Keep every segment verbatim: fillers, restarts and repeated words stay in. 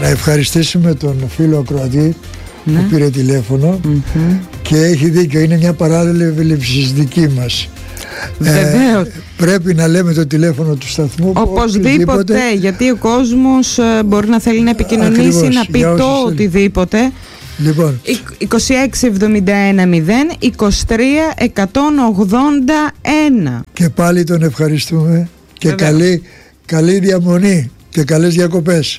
Να ευχαριστήσουμε τον φίλο ακροατή ναι. που πήρε τηλέφωνο mm-hmm. και έχει δίκιο, είναι μια παράληψη δική μας. Βεβαίως. Ε, πρέπει να λέμε το τηλέφωνο του σταθμού. Οπωσδήποτε, γιατί ο κόσμος μπορεί να θέλει να επικοινωνήσει, ακριβώς, να πει το οτιδήποτε. Λοιπόν, είκοσι έξι εβδομήντα ένα μηδέν είκοσι τρία εκατόν ογδόντα ένα. Και πάλι τον ευχαριστούμε και καλή, καλή διαμονή και καλές διακοπές.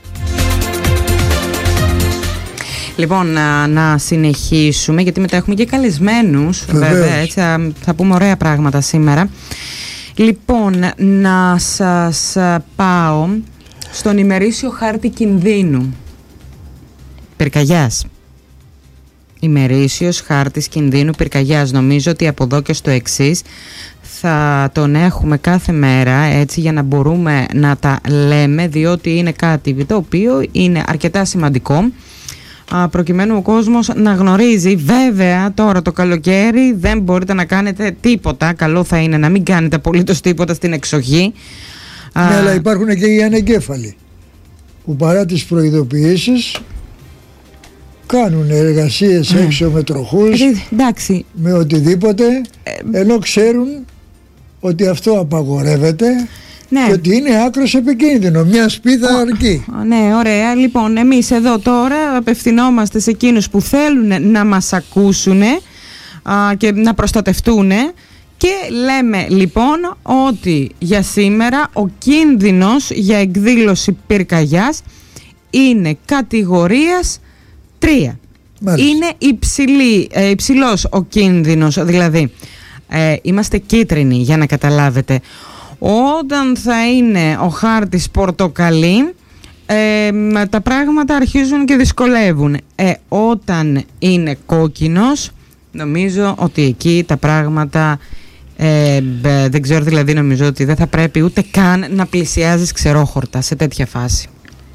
Λοιπόν, να, να συνεχίσουμε, γιατί μετά έχουμε και καλεσμένους. Βέβαια, έτσι, θα, θα πούμε ωραία πράγματα σήμερα. Λοιπόν, να σας πάω στον ημερήσιο χάρτη κινδύνου πυρκαγιάς. Ημερήσιος χάρτης κινδύνου πυρκαγιάς. Νομίζω ότι από εδώ και στο εξής θα τον έχουμε κάθε μέρα, έτσι, για να μπορούμε να τα λέμε, διότι είναι κάτι το οποίο είναι αρκετά σημαντικό, προκειμένου ο κόσμος να γνωρίζει. Βέβαια τώρα το καλοκαίρι δεν μπορείτε να κάνετε τίποτα. Καλό θα είναι να μην κάνετε απολύτως τίποτα στην εξοχή. Ναι, Α, αλλά υπάρχουν και οι ανεγκέφαλοι που παρά τις προειδοποιήσεις κάνουν εργασίες mm. έξω με τροχούς, ε, εντάξει. με οτιδήποτε, ε, ενώ ξέρουν ότι αυτό απαγορεύεται. Ναι. Και ότι είναι άκρος επικίνδυνο. Μια σπίδα αρκεί. Ναι, ωραία. Λοιπόν, εμείς εδώ τώρα απευθυνόμαστε σε εκείνους που θέλουν να μας ακούσουν και να προστατευτούν, και λέμε λοιπόν ότι για σήμερα ο κίνδυνος για εκδήλωση πυρκαγιάς είναι κατηγορίας τρία. Μάλιστα. Είναι υψηλή, ε, υψηλός ο κίνδυνος, δηλαδή ε, είμαστε κίτρινοι, για να καταλάβετε. Όταν θα είναι ο χάρτης πορτοκαλί, ε, τα πράγματα αρχίζουν και δυσκολεύουν. Ε, όταν είναι κόκκινος, νομίζω ότι εκεί τα πράγματα ε, δεν ξέρω, δηλαδή νομίζω ότι δεν θα πρέπει ούτε καν να πλησιάζεις ξερόχορτα σε τέτοια φάση.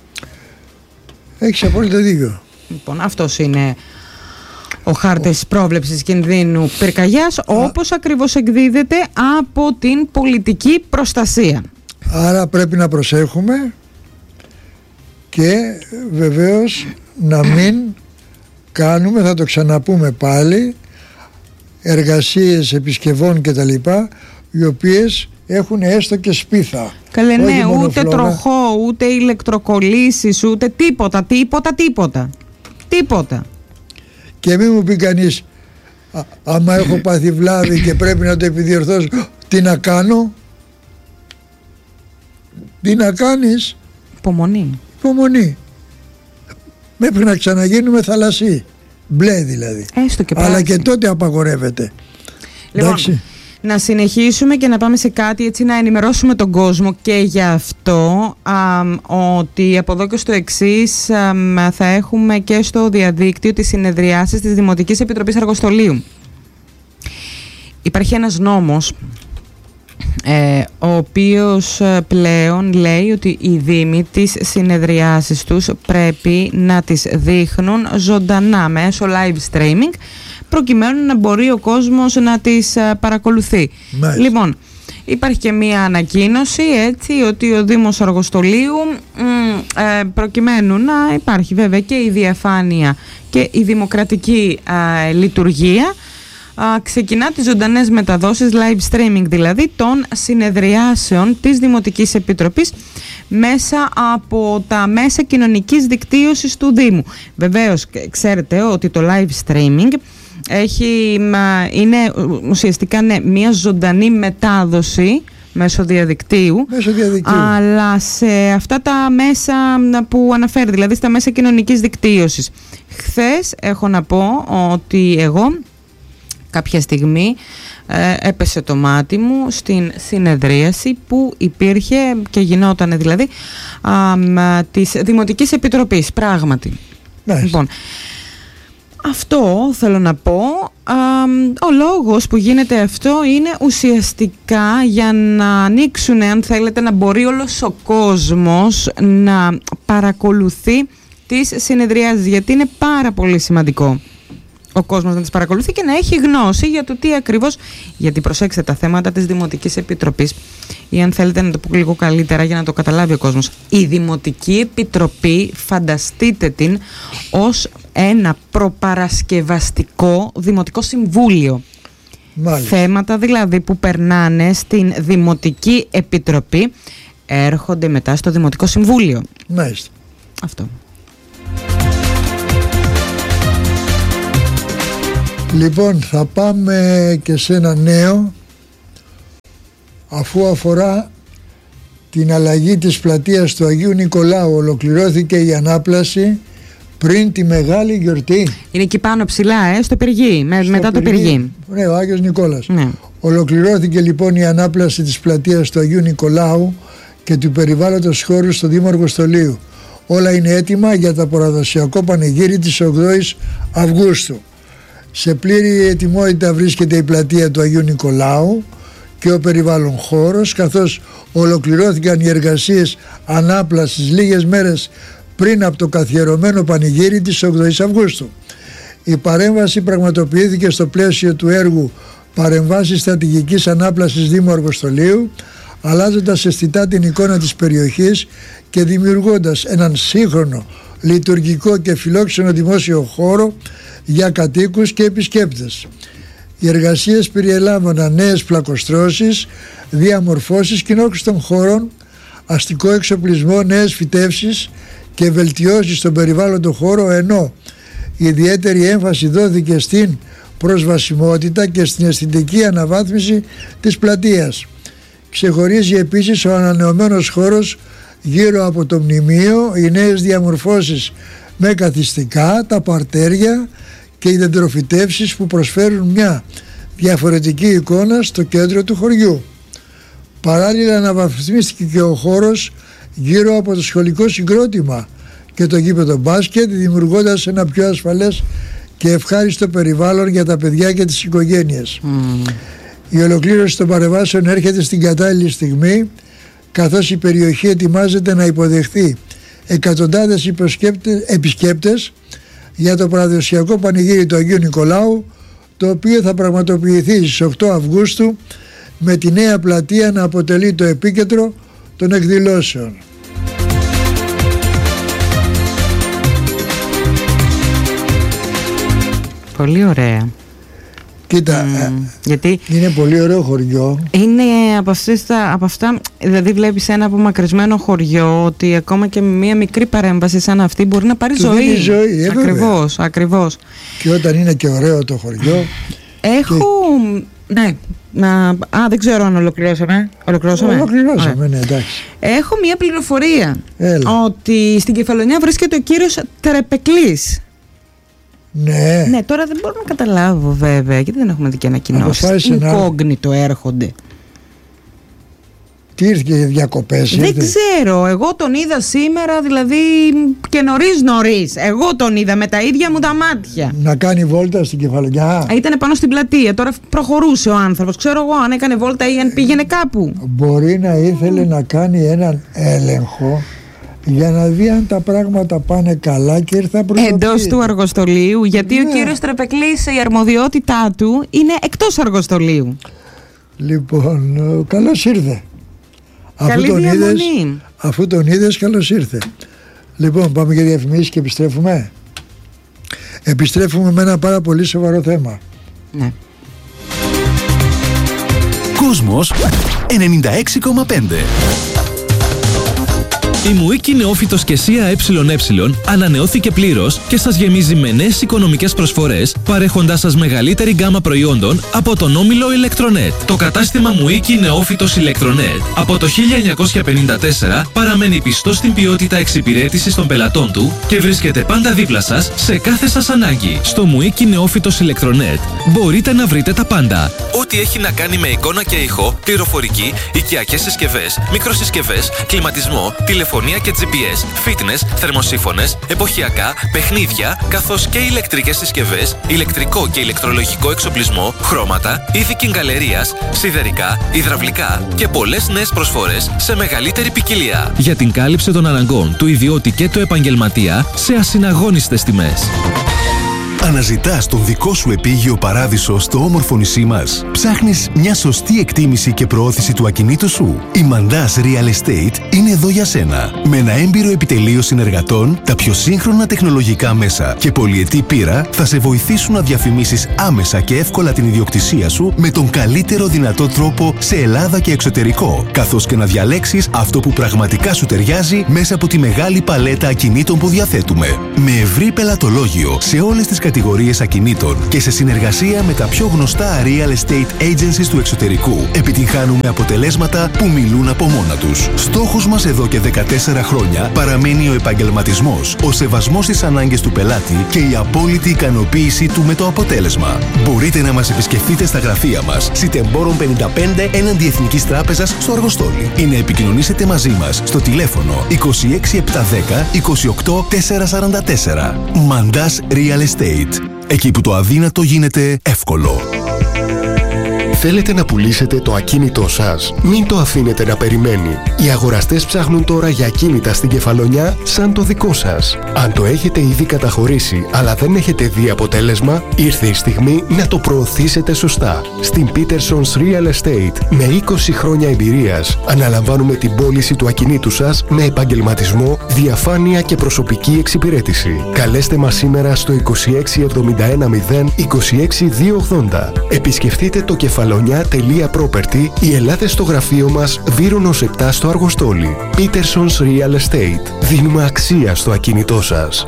Έχεις απόλυτο δίκιο. Λοιπόν, αυτός είναι ο χάρτης πρόβλεψης κινδύνου πυρκαγιάς, όπως ακριβώς εκδίδεται από την πολιτική προστασία. Άρα πρέπει να προσέχουμε και βεβαίως να μην κάνουμε, θα το ξαναπούμε πάλι, εργασίες επισκευών και τα λοιπά, οι οποίες έχουν έστω και σπίθα. Καλέ, ναι, ούτε τροχό, ούτε ηλεκτροκολλήσεις, ούτε τίποτα, τίποτα, τίποτα. Τίποτα. Και μην μου πει κανείς, άμα έχω πάθει βλάβη και πρέπει να το επιδιορθώσω, τι να κάνω? Τι να κάνεις? Υπομονή. Υπομονή. Μέχρι να ξαναγίνουμε θαλασσί. Μπλε δηλαδή. Έστω και αλλά και τότε απαγορεύεται. Λοιπόν, εντάξει. Να συνεχίσουμε και να πάμε σε κάτι, έτσι, να ενημερώσουμε τον κόσμο και για αυτό, α, ότι από εδώ και στο εξής α, θα έχουμε και στο διαδίκτυο τις συνεδριάσεις της Δημοτικής Επιτροπής Αργοστολίου. Υπάρχει ένας νόμος ε, ο οποίος πλέον λέει ότι οι δήμοι τις συνεδριάσεις τους πρέπει να τις δείχνουν ζωντανά μέσω live streaming, προκειμένου να μπορεί ο κόσμος να τις α, παρακολουθεί. Μάλιστα. Λοιπόν, υπάρχει και μία ανακοίνωση, έτσι, ότι ο Δήμος Αργοστολίου μ, ε, προκειμένου να υπάρχει βέβαια και η διαφάνεια και η δημοκρατική α, λειτουργία, α, ξεκινά τις ζωντανές μεταδόσεις, live streaming δηλαδή, των συνεδριάσεων της Δημοτικής Επιτροπής μέσα από τα μέσα κοινωνικής δικτύωσης του Δήμου. Βεβαίως ξέρετε ότι το live streaming έχει, είναι ουσιαστικά, ναι, μια ζωντανή μετάδοση μέσω διαδικτύου, μέσω διαδικτύου, αλλά σε αυτά τα μέσα που αναφέρει, δηλαδή στα μέσα κοινωνικής δικτύωσης. Χθες έχω να πω ότι εγώ κάποια στιγμή ε, έπεσε το μάτι μου στην συνεδρίαση που υπήρχε και γινόταν δηλαδή α, α, της Δημοτικής Επιτροπής, πράγματι. Nice. Λοιπόν, αυτό θέλω να πω, α, ο λόγος που γίνεται αυτό είναι ουσιαστικά για να ανοίξουν, αν θέλετε, να μπορεί όλος ο κόσμος να παρακολουθεί τις συνεδριάσεις, γιατί είναι πάρα πολύ σημαντικό. ο κόσμος να τις παρακολουθεί και να έχει γνώση για το τι ακριβώς, γιατί προσέξτε τα θέματα της Δημοτικής Επιτροπής, ή αν θέλετε να το πω λίγο καλύτερα για να το καταλάβει ο κόσμος, η Δημοτική Επιτροπή, φανταστείτε την ως ένα προπαρασκευαστικό Δημοτικό Συμβούλιο. Μάλιστα. Θέματα δηλαδή που περνάνε στην Δημοτική Επιτροπή έρχονται μετά στο Δημοτικό Συμβούλιο. Μάλιστα. Αυτό. Λοιπόν, θα πάμε και σε ένα νέο, αφού αφορά την αλλαγή της πλατείας του Αγίου Νικολάου. Ολοκληρώθηκε η ανάπλαση πριν τη μεγάλη γιορτή. Είναι εκεί πάνω ψηλά, ε, στο Πυργή, με, μετά το Πυργή. Ναι, ο Άγιος Νικόλας. Ναι. Ολοκληρώθηκε λοιπόν η ανάπλαση της πλατείας του Αγίου Νικολάου και του περιβάλλοντος χώρου στο Δήμο Αργοστολίου. Όλα είναι έτοιμα για το παραδοσιακό πανηγύρι της ογδόης Αυγούστου. Σε πλήρη ετοιμότητα βρίσκεται η πλατεία του Αγίου Νικολάου και ο περιβάλλον χώρος, καθώς ολοκληρώθηκαν οι εργασίες ανάπλασης λίγες μέρες πριν από το καθιερωμένο πανηγύρι της ογδόης Αυγούστου. Η παρέμβαση πραγματοποιήθηκε στο πλαίσιο του έργου Παρεμβάσεις Στρατηγικής Ανάπλασης Δήμου Αργοστολίου, αλλάζοντας αισθητά την εικόνα της περιοχής και δημιουργώντας έναν σύγχρονο, λειτουργικό και φιλόξενο δημόσιο χώρο για κατοίκους και επισκέπτες. Οι εργασίες περιελάμβαναν νέες πλακοστρώσεις, διαμορφώσεις κοινόχρηστων χώρων, αστικό εξοπλισμό, νέες φυτεύσεις και βελτιώσεις στον περιβάλλοντο χώρο, ενώ ιδιαίτερη έμφαση δόθηκε στην προσβασιμότητα και στην αισθητική αναβάθμιση της πλατείας. Ξεχωρίζει επίσης ο ανανεωμένος χώρος γύρω από το μνημείο, οι νέες διαμορφώσεις με καθιστικά, τα παρτέρια και οι δεντροφυτεύσεις που προσφέρουν μια διαφορετική εικόνα στο κέντρο του χωριού. Παράλληλα αναβαθμίστηκε και ο χώρος γύρω από το σχολικό συγκρότημα και το γήπεδο μπάσκετ, δημιουργώντας ένα πιο ασφαλές και ευχάριστο περιβάλλον για τα παιδιά και τις οικογένειες. Mm. Η ολοκλήρωση των παρεμβάσεων έρχεται στην κατάλληλη στιγμή, καθώς η περιοχή ετοιμάζεται να υποδεχθεί εκατοντάδες επισκέπτες για το παραδοσιακό πανηγύρι του Αγίου Νικολάου, το οποίο θα πραγματοποιηθεί στις οκτώ Αυγούστου με τη νέα πλατεία να αποτελεί το επίκεντρο των εκδηλώσεων. Πολύ ωραία. Κοίτα, mm, γιατί είναι πολύ ωραίο χωριό. Είναι από, αυτές, από αυτά, δηλαδή βλέπεις ένα απομακρυσμένο χωριό ότι ακόμα και με μια μικρή παρέμβαση σαν αυτή μπορεί να πάρει ζωή. Είναι ζωή, ε, ακριβώς, ακριβώς. Και όταν είναι και ωραίο το χωριό. Έχω, και... ναι, να, α, δεν ξέρω αν ολοκληρώσαμε. Ολοκληρώσαμε, ολοκληρώσαμε ναι, εντάξει. Έχω μια πληροφορία. Έλα. Ότι στην Κεφαλονιά βρίσκεται ο κύριος Τρεπεκλής. Ναι. Ναι, τώρα δεν μπορώ να καταλάβω βέβαια, γιατί δεν έχουμε δει και ανακοινώσεις. Incognito να... έρχονται. Τι ήρθε για διακοπές? Δεν ήρθε. Ξέρω, εγώ τον είδα σήμερα, δηλαδή και νωρίς νωρίς. Εγώ τον είδα με τα ίδια μου τα μάτια. Να κάνει βόλτα στην Κεφαλονιά. Ήταν πάνω στην πλατεία, τώρα προχωρούσε ο άνθρωπος. Ξέρω εγώ αν έκανε βόλτα ή αν πήγαινε κάπου. Μπορεί να ήθελε να κάνει έναν έλεγχο για να δει αν τα πράγματα πάνε καλά και ήρθα πρωτοποιητή. Εντός του Αργοστολίου, γιατί ναι. Ο κύριος Τρεπεκλής, η αρμοδιότητά του είναι εκτός Αργοστολίου. Λοιπόν, καλώς ήρθε. Καλή αφού, τον είδες, αφού τον είδες, καλώς ήρθε. Λοιπόν, πάμε για διαφημίσεις και επιστρέφουμε. Επιστρέφουμε με ένα πάρα πολύ σοβαρό θέμα. Ναι. Κόσμος ενενήντα έξι κόμμα πέντε. Η Μουίκη Νεόφυτος και ΣΥΑ ΕΕ ανανεώθηκε πλήρως και σας γεμίζει με νέες οικονομικές προσφορές, παρέχοντάς σας μεγαλύτερη γκάμα προϊόντων από τον όμιλο Ηλεκτρονέτ. Το κατάστημα Μουίκη Νεόφυτος Ηλεκτρονέτ από το χίλια εννιακόσια πενήντα τέσσερα παραμένει πιστό στην ποιότητα εξυπηρέτησης των πελατών του και βρίσκεται πάντα δίπλα σας σε κάθε σας ανάγκη. Στο Μουίκη Νεόφυτος Ηλεκτρονέτ μπορείτε να βρείτε τα πάντα. Ό,τι έχει να κάνει με εικόνα και ήχο, πληροφορική, οικιακές συσκευές, μικροσυσκευές, κλιματισμό, τηλεφωνία και τζι πι ες, fitness, θερμοσύφωνες, εποχιακά, παιχνίδια, καθώς και ηλεκτρικές συσκευές, ηλεκτρικό και ηλεκτρολογικό εξοπλισμό, χρώματα, είδη κιγκαλερίας, σιδερικά, υδραυλικά και πολλές νέες προσφορές σε μεγαλύτερη ποικιλία. Για την κάλυψη των αναγκών του ιδιώτη και του επαγγελματία σε ασυναγώνιστες τιμές. Αναζητάς τον δικό σου επίγειο παράδεισο στο όμορφο νησί μας? Ψάχνεις μια σωστή εκτίμηση και προώθηση του ακινήτου σου? Η Mandas Real Estate είναι εδώ για σένα. Με ένα έμπειρο επιτελείο συνεργατών, τα πιο σύγχρονα τεχνολογικά μέσα και πολυετή πείρα θα σε βοηθήσουν να διαφημίσεις άμεσα και εύκολα την ιδιοκτησία σου με τον καλύτερο δυνατό τρόπο σε Ελλάδα και εξωτερικό, καθώς και να διαλέξεις αυτό που πραγματικά σου ταιριάζει μέσα από τη μεγάλη παλέτα ακινήτων που διαθέτουμε. Με ευρύ πελατολόγιο σε όλες τις κατηγορίες ακινήτων και σε συνεργασία με τα πιο γνωστά real estate agencies του εξωτερικού, επιτυγχάνουμε αποτελέσματα που μιλούν από μόνα τους. Στόχος μας εδώ και δεκατέσσερα χρόνια παραμένει ο επαγγελματισμός, ο σεβασμός στις ανάγκες του πελάτη και η απόλυτη ικανοποίηση του με το αποτέλεσμα. Μπορείτε να μας επισκεφτείτε στα γραφεία μας, Σιτεμπόρων πενήντα πέντε έναντι Εθνικής Τράπεζας στο Αργοστόλι, ή να επικοινωνήσετε μαζί μας στο τηλέφωνο είκοσι έξι επτακόσια δέκα είκοσι οκτώ τετρακόσια σαράντα τέσσερα. Mandas Real Estate. Εκεί που το αδύνατο γίνεται εύκολο. Θέλετε να πουλήσετε το ακίνητό σας? Μην το αφήνετε να περιμένει. Οι αγοραστές ψάχνουν τώρα για ακίνητα στην Κεφαλονιά σαν το δικό σας. Αν το έχετε ήδη καταχωρήσει αλλά δεν έχετε δει αποτέλεσμα, ήρθε η στιγμή να το προωθήσετε σωστά. Στην Peterson's Real Estate, με είκοσι χρόνια εμπειρίας, αναλαμβάνουμε την πώληση του ακινήτου σας με επαγγελματισμό, διαφάνεια και προσωπική εξυπηρέτηση. Καλέστε μας σήμερα στο είκοσι έξι εβδομήντα ένα μηδέν είκοσι έξι διακόσια ογδόντα. Επισκεφτείτε το κεφαλονιά.property ή ελάτε στο γραφείο μας Βύρονος επτά στο Αργοστόλι. Peterson's Real Estate. Δίνουμε αξία στο ακίνητό σας.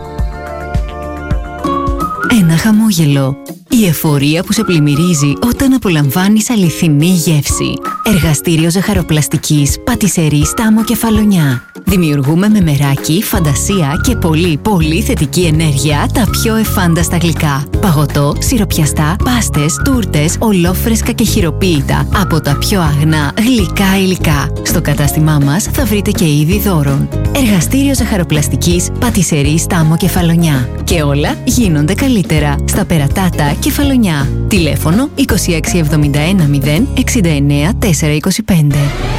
Ένα χαμόγελο. Η εφορία που σε πλημμυρίζει όταν απολαμβάνεις αληθινή γεύση. Εργαστήριο ζαχαροπλαστικής Πατισερή Στάμο Κεφαλονιά. Δημιουργούμε με μεράκι, φαντασία και πολύ πολύ θετική ενέργεια τα πιο εφάνταστα γλυκά. Παγωτό, σιροπιαστά, πάστες, τούρτες, ολόφρεσκα και χειροποίητα από τα πιο αγνά γλυκά υλικά. Στο κατάστημά μας θα βρείτε και είδη δώρων. Εργαστήριο ζαχαροπλαστικής Πατισερή Στάμο Κεφαλονιά. Και όλα γίνονται καλύτερα στα Περατάτα Κεφαλονιά. Τηλέφωνο είκοσι έξι εβδομήντα ένα μηδέν εξήντα εννέα τετρακόσια είκοσι πέντε.